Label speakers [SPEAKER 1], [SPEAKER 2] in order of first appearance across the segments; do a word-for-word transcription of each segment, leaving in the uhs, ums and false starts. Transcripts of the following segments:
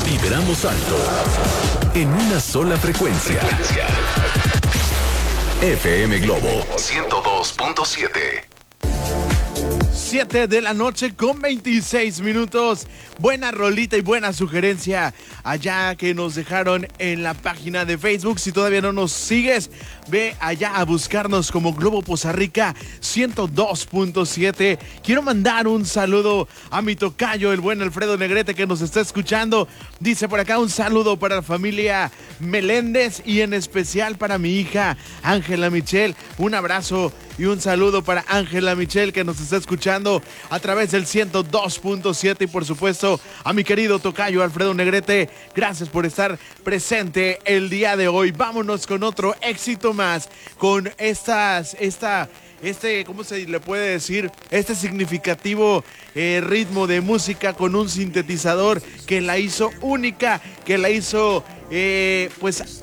[SPEAKER 1] Vibramos alto en una sola frecuencia. F M Globo ciento dos punto siete.
[SPEAKER 2] siete de la noche con veintiséis minutos. Buena rolita y buena sugerencia allá que nos dejaron en la página de Facebook. Si todavía no nos sigues, ve allá a buscarnos como Globo Poza Rica ciento dos punto siete. Quiero mandar un saludo a mi tocayo, el buen Alfredo Negrete, que nos está escuchando. Dice por acá un saludo para la familia Meléndez y en especial para mi hija Ángela Michelle. Un abrazo y un saludo para Ángela Michelle, que nos está escuchando a través del ciento dos punto siete, y por supuesto a mi querido tocayo Alfredo Negrete. Gracias por estar presente el día de hoy. Vámonos con otro éxito más, con estas, esta, este, ¿cómo se le puede decir? Este significativo eh, ritmo de música con un sintetizador que la hizo única, que la hizo, eh, pues,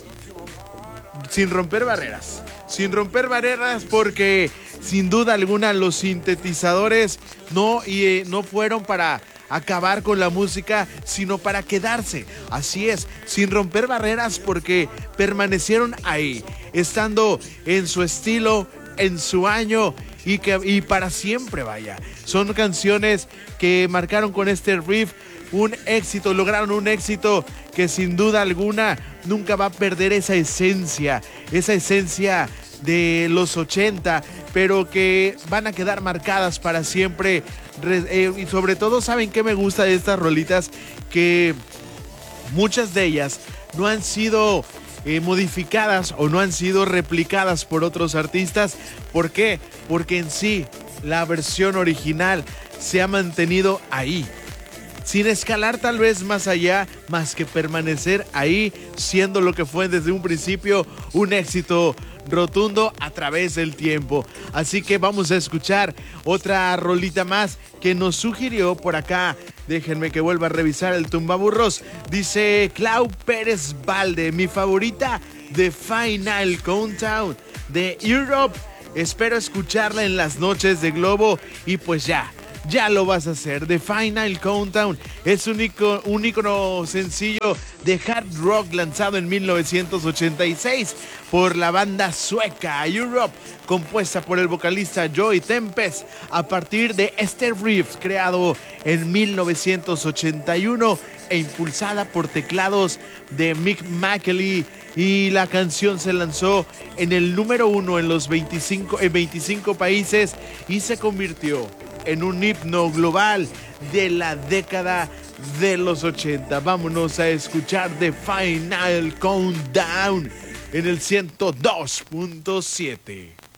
[SPEAKER 2] sin romper barreras. Sin romper barreras, porque sin duda alguna los sintetizadores no, y, eh, no fueron para acabar con la música, sino para quedarse. Así es, sin romper barreras, porque permanecieron ahí, estando en su estilo, en su año y, que, y para siempre, vaya. Son canciones que marcaron con este riff un éxito, lograron un éxito que sin duda alguna nunca va a perder esa esencia, esa esencia de los ochenta, pero que van a quedar marcadas para siempre. Eh, y sobre todo, ¿saben qué me gusta de estas rolitas? Que muchas de ellas no han sido eh, modificadas o no han sido replicadas por otros artistas. ¿Por qué? Porque en sí la versión original se ha mantenido ahí, sin escalar tal vez más allá, más que permanecer ahí, siendo lo que fue desde un principio un éxito rotundo a través del tiempo. Así que vamos a escuchar otra rolita más que nos sugirió por acá. Déjenme que vuelva a revisar el tumbaburros. Dice Clau Pérez Valde, mi favorita, The Final Countdown de Europe. Espero escucharla en las noches de Globo, y pues ya, ya lo vas a hacer. The Final Countdown es un icono, un icono sencillo de hard rock lanzado en mil novecientos ochenta y seis por la banda sueca Europe, compuesta por el vocalista Joey Tempest a partir de este riff creado en mil novecientos ochenta y uno e impulsada por teclados de Mick McAuley. Y la canción se lanzó en el número uno en los veinticinco, en veinticinco países y se convirtió en un himno global de la década de los ochenta. Vámonos a escuchar The Final Countdown en el ciento dos punto siete.